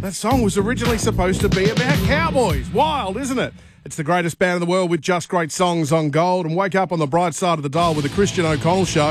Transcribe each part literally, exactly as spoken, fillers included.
That song was originally supposed to be about cowboys. Wild, isn't it? It's the greatest band in the world with just great songs on Gold. And wake up on the bright side of the dial with the Christian O'Connell Show.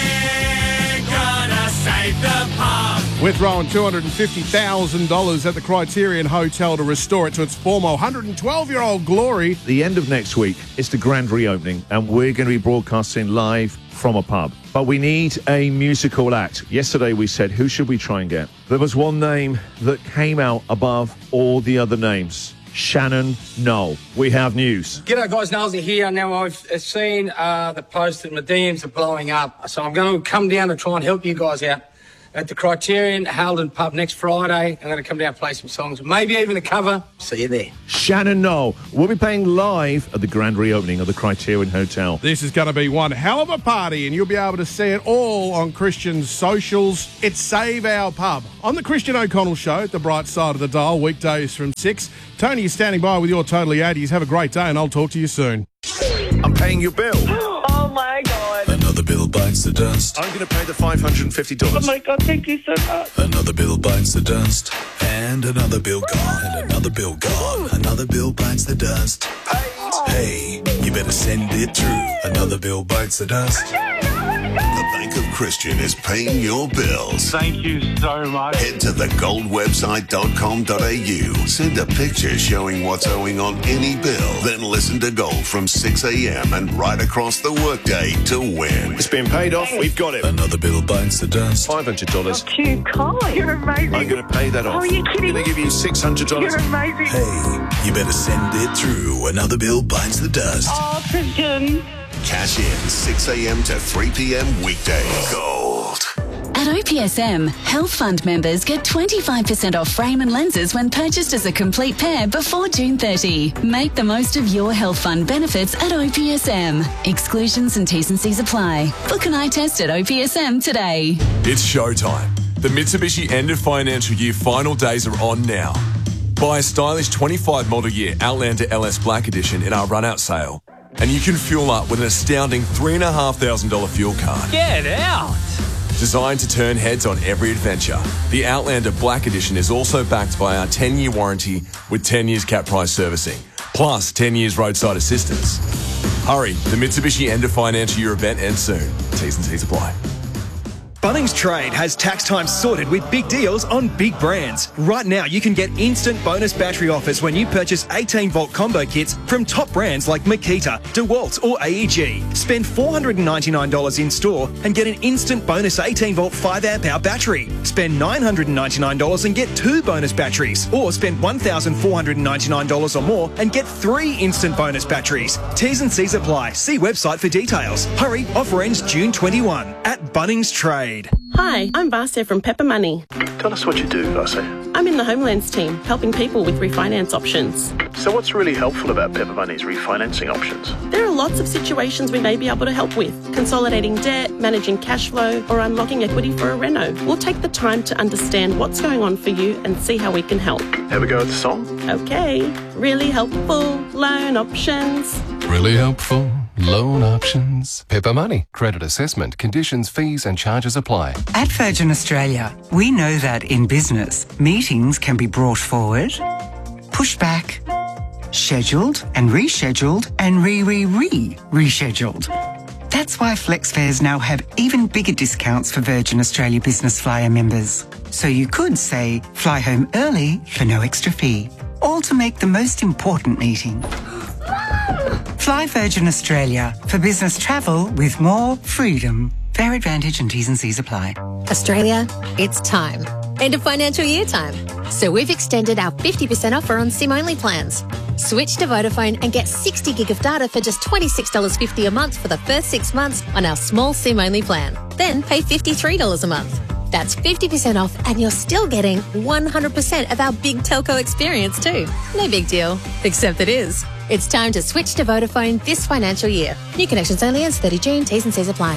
We're gonna save the pub. We're throwing two hundred fifty thousand dollars at the Criterion Hotel to restore it to its former one hundred twelve-year-old glory. The end of next week is the grand reopening, and we're going to be broadcasting live from a pub. But we need a musical act. Yesterday we said, who should we try and get? There was one name that came out above all the other names. Shannon Noll. We have news. G'day guys, Nolsy here. Now I've seen uh, the post that my D Ms are blowing up, so I'm going to come down and try and help you guys out at the Criterion Halden Pub next Friday. I'm going to come down and play some songs, maybe even a cover. See you there. Shannon Noll will be playing live at the grand reopening of the Criterion Hotel. This is going to be one hell of a party, and you'll be able to see it all on Christian's socials. It's Save Our Pub on the Christian O'Connell Show at the bright side of the dial, weekdays from six. Tony is standing by with your Totally eighties. Have a great day, and I'll talk to you soon. I'm paying your bill. Oh, my God. Another bill bites the dust. I'm going to pay the five hundred fifty dollars. Oh, my God, thank you so much. Another bill bites the dust. And another bill gone. And another bill gone. Another bill bites the dust. Hey, you better send it through. Another bill bites the dust. The Bank of Christian is paying your bills. Thank you so much. Head to the gold website dot com dot a u. Send a picture showing what's owing on any bill. Then listen to Gold from six a.m. and right across the workday to win. It's been paid off. We've got it. Another bill bites the dust. five hundred dollars. Too kind. You're amazing. I'm going to pay that off. Oh, are you kidding I'm going to give you six hundred dollars. You're amazing. Hey, you better send it through. Another bill bites the dust. Oh, Christian. Cash in six a.m. to three p.m. weekdays. Gold. At O P S M, Health Fund members get twenty-five percent off frame and lenses when purchased as a complete pair before June thirtieth. Make the most of your Health Fund benefits at O P S M. Exclusions and T's and C's apply. Book an eye test at O P S M today. It's showtime. The Mitsubishi end of financial year final days are on now. Buy a stylish twenty-five model year Outlander L S Black Edition in our run-out sale, and you can fuel up with an astounding three thousand five hundred dollars fuel card. Get out. Designed to turn heads on every adventure, the Outlander Black Edition is also backed by our ten-year warranty with ten years cap price servicing, plus ten years roadside assistance. Hurry, the Mitsubishi end of financial year event ends soon. T's and C's apply. Bunnings Trade has tax time sorted with big deals on big brands. Right now, you can get instant bonus battery offers when you purchase eighteen volt combo kits from top brands like Makita, DeWalt or A E G. Spend four hundred ninety-nine dollars in store and get an instant bonus eighteen volt five amp hour battery. Spend nine hundred ninety-nine dollars and get two bonus batteries. Or spend one thousand four hundred ninety-nine dollars or more and get three instant bonus batteries. T's and C's apply. See website for details. Hurry, offer ends June twenty-first at Bunnings Trade. Hi, I'm Vasya from Pepper Money. Tell us what you do, Vasya. I'm in the Homelands team, helping people with refinance options. So what's really helpful about Pepper Money's refinancing options? There are lots of situations we may be able to help with. Consolidating debt, managing cash flow, or unlocking equity for a reno. We'll take the time to understand what's going on for you and see how we can help. Have a go at the song? Okay. Really helpful loan options. Really helpful loan options. Pepper Money. Credit assessment, conditions, fees and charges apply. At Virgin Australia, we know that in business, meetings can be brought forward, pushed back, scheduled and rescheduled and re-re-re-rescheduled. That's why FlexFares now have even bigger discounts for Virgin Australia Business Flyer members. So you could say, fly home early for no extra fee. All to make the most important meeting. Fly Virgin Australia for business travel with more freedom. Fair advantage and T's and C's apply. Australia, it's time. End of financial year time. So we've extended our fifty percent offer on SIM-only plans. Switch to Vodafone and get sixty gig of data for just twenty-six dollars fifty a month for the first six months on our small SIM-only plan. Then pay fifty-three dollars a month. That's fifty percent off and you're still getting one hundred percent of our big telco experience too. No big deal, except it is. It's time to switch to Vodafone this financial year. New connections only ends thirtieth of June. T's and C's apply.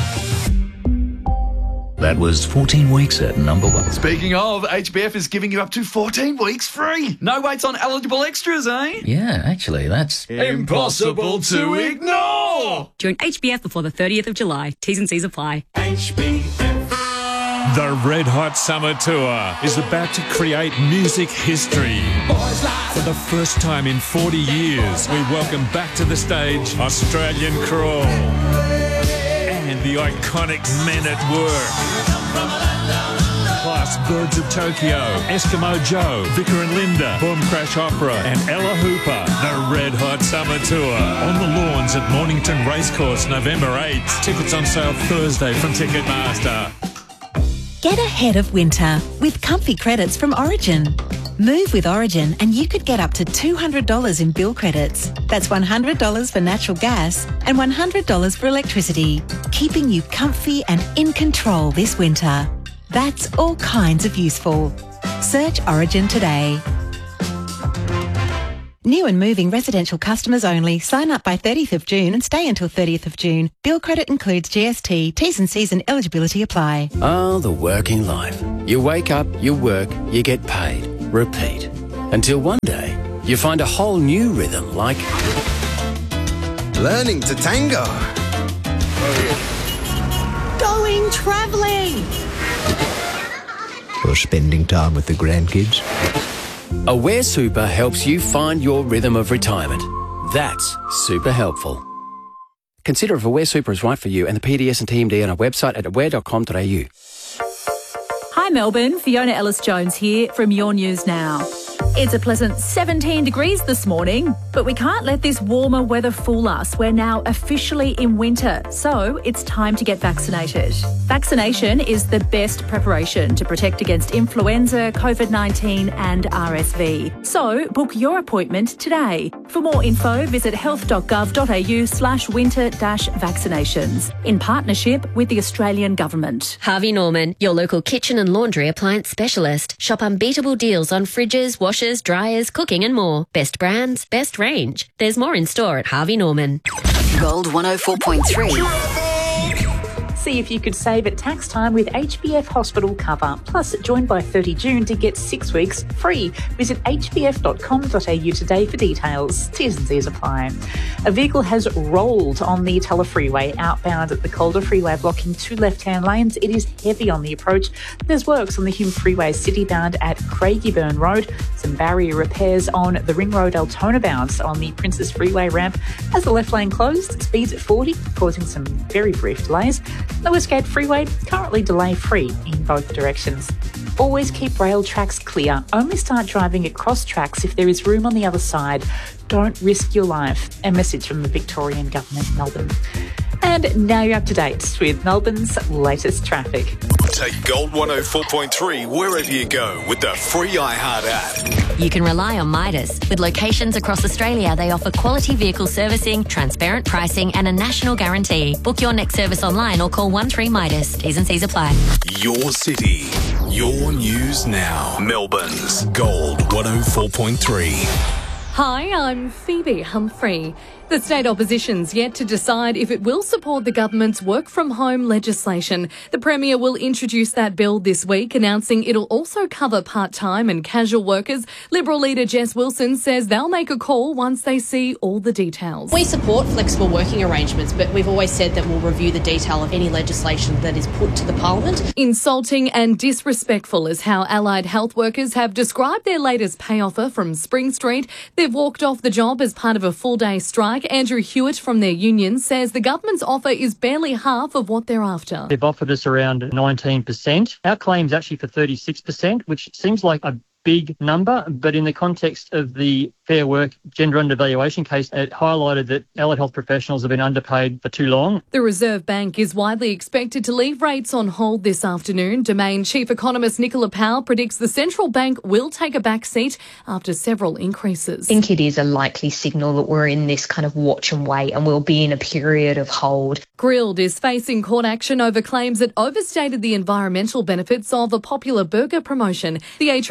That was fourteen weeks at number one. Speaking of, H B F is giving you up to fourteen weeks free. No waits on eligible extras, eh? Yeah, actually, that's impossible to ignore. Join H B F before the thirtieth of July. T's and C's apply. H B F. The Red Hot Summer Tour is about to create music history. For the first time in forty years, we welcome back to the stage Australian Crawl and the iconic Men at Work. Plus Birds of Tokyo, Eskimo Joe, Vicar and Linda, Boom Crash Opera and Ella Hooper. The Red Hot Summer Tour on the lawns at Mornington Racecourse November eighth. Tickets on sale Thursday from Ticketmaster. Get ahead of winter with comfy credits from Origin. Move with Origin and you could get up to two hundred dollars in bill credits. That's one hundred dollars for natural gas and one hundred dollars for electricity, keeping you comfy and in control this winter. That's all kinds of useful. Search Origin today. New and moving residential customers only. Sign up by thirtieth of June and stay until thirtieth of June. Bill credit includes G S T. T's and C's and eligibility apply. Oh, the working life. You wake up, you work, you get paid. Repeat. Until one day, you find a whole new rhythm like... learning to tango. Going travelling. Or spending time with the grandkids. Aware Super helps you find your rhythm of retirement. That's super helpful. Consider if Aware Super is right for you and the P D S and T M D on our website at aware dot com dot a u. Hi Melbourne, Fiona Ellis-Jones here from Your News Now. It's a pleasant seventeen degrees this morning, but we can't let this warmer weather fool us. We're now officially in winter, so it's time to get vaccinated. Vaccination is the best preparation to protect against influenza, COVID nineteen and R S V. So book your appointment today. For more info, visit health dot gov dot a u slash winter dash vaccinations in partnership with the Australian Government. Harvey Norman, your local kitchen and laundry appliance specialist. Shop unbeatable deals on fridges, washers, dryers, cooking and more. Best brands, best range. There's more in store at Harvey Norman. Gold one oh four point three. See if you could save at tax time with H B F Hospital Cover. Plus, join by thirty June to get six weeks free. Visit h b f dot com dot a u today for details. T's and C's apply. A vehicle has rolled on the Tulla Freeway outbound at the Calder Freeway, blocking two left-hand lanes. It is heavy on the approach. There's works on the Hume Freeway citybound at Craigieburn Road. Some barrier repairs on the Ring Road Altona bound on the Princess Freeway ramp. As the left lane closed, speeds at forty, causing some very brief delays. The Westgate Freeway currently delay-free in both directions. Always keep rail tracks clear. Only start driving across tracks if there is room on the other side. Don't risk your life. A message from the Victorian Government, Melbourne. And now you're up to date with Melbourne's latest traffic. Take Gold one oh four point three wherever you go with the free iHeart app. You can rely on Midas. With locations across Australia, they offer quality vehicle servicing, transparent pricing and a national guarantee. Book your next service online or call one three Midas. T's and C's apply. Your city, your news now. Melbourne's Gold one oh four point three. Hi, I'm Phoebe Humphrey. The state opposition's yet to decide if it will support the government's work-from-home legislation. The Premier will introduce that bill this week, announcing it'll also cover part-time and casual workers. Liberal leader Jess Wilson says they'll make a call once they see all the details. We support flexible working arrangements, but we've always said that we'll review the detail of any legislation that is put to the Parliament. Insulting and disrespectful is how allied health workers have described their latest pay offer from Spring Street. They've walked off the job as part of a full-day strike. Andrew Hewitt from their union says the government's offer is barely half of what they're after. They've offered us around nineteen percent. Our claim's actually for thirty-six percent, which seems like a big number, but in the context of the Fair Work gender undervaluation case, it highlighted that allied health professionals have been underpaid for too long. The Reserve Bank is widely expected to leave rates on hold this afternoon. Domain Chief Economist Nicola Powell predicts the central bank will take a back seat after several increases. I think it is a likely signal that we're in this kind of watch and wait and we'll be in a period of hold. Grilled is facing court action over claims it overstated the environmental benefits of a popular burger promotion. The A C C C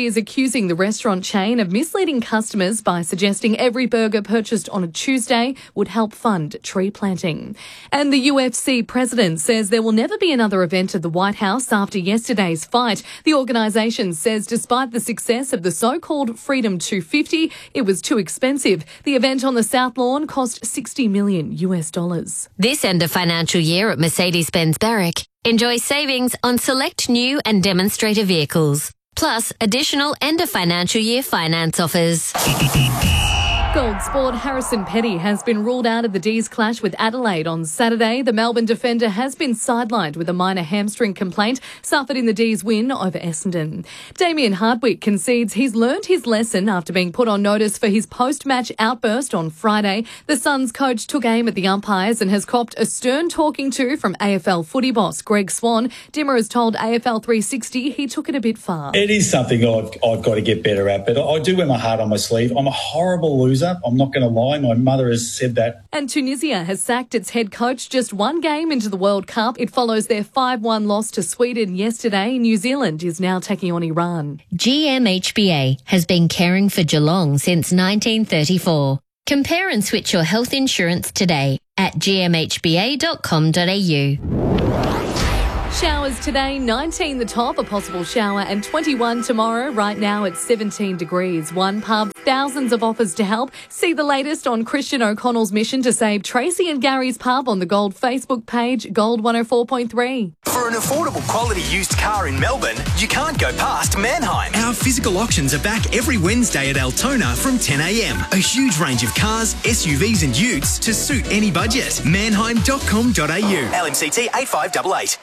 is accusing the restaurant chain of misleading customers by suggesting every burger purchased on a Tuesday would help fund tree planting. And the U F C president says there will never be another event at the White House after yesterday's fight. The organisation says despite the success of the so-called Freedom two fifty, it was too expensive. The event on the South Lawn cost sixty million U S dollars. This end of financial year at Mercedes-Benz Barrick, enjoy savings on select new and demonstrator vehicles, plus additional end of financial year finance offers. Gold sport Harrison Petty has been ruled out of the D's clash with Adelaide on Saturday. The Melbourne defender has been sidelined with a minor hamstring complaint suffered in the D's win over Essendon. Damien Hardwick concedes he's learned his lesson after being put on notice for his post-match outburst on Friday. The Suns coach took aim at the umpires and has copped a stern talking to from A F L footy boss Greg Swan. Dimmer has told A F L three sixty he took it a bit far. It is something I've, I've got to get better at, but I do wear my heart on my sleeve. I'm a horrible loser. I'm not going to lie. My mother has said that. And Tunisia has sacked its head coach just one game into the World Cup. It follows their five one loss to Sweden yesterday. New Zealand is now taking on Iran. G M H B A has been caring for Geelong since nineteen thirty-four. Compare and switch your health insurance today at g m h b a dot com dot a u. Showers today, nineteen the top, a possible shower, and twenty-one tomorrow. Right now it's seventeen degrees. One pub, thousands of offers to help. See the latest on Christian O'Connell's mission to save Tracy and Gary's pub on the Gold Facebook page, Gold one oh four point three. For an affordable quality used car in Melbourne, you can't go past Mannheim. Our physical auctions are back every Wednesday at Altona from ten a m. A huge range of cars, S U Vs and utes to suit any budget. mannheim dot com dot a u. L M C T eight five eight eight.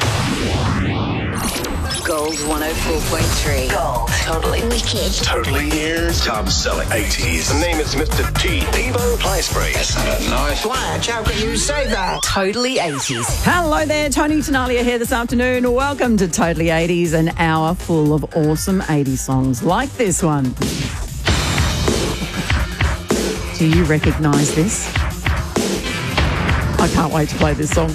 Gold one oh four point three. Gold. Totally wicked. Totally ears. Top selling eighties. The name is Mister T. Devo Play Spray. That's not nice. Blanche, how can you say that? Totally eighties. Hello there, Tony Tenalia here this afternoon. Welcome to Totally eighties, an hour full of awesome eighties songs like this one. Do you recognise this? I can't wait to play this song.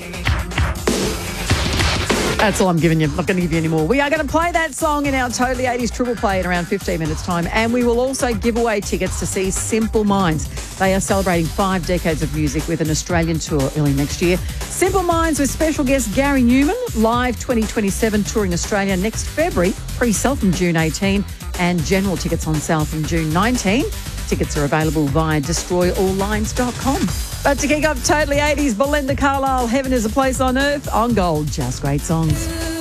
That's all I'm giving you. I'm not going to give you any more. We are going to play that song in our Totally eighties Triple Play in around fifteen minutes' time, and we will also give away tickets to see Simple Minds. They are celebrating five decades of music with an Australian tour early next year. Simple Minds with special guest Gary Newman, live twenty twenty-seven touring Australia next February, pre-sale from June eighteenth, and general tickets on sale from June nineteenth. Tickets are available via destroy all lines dot com. But to kick off Totally eighties, Belinda Carlisle, Heaven is a Place on Earth, on Gold. Just great songs.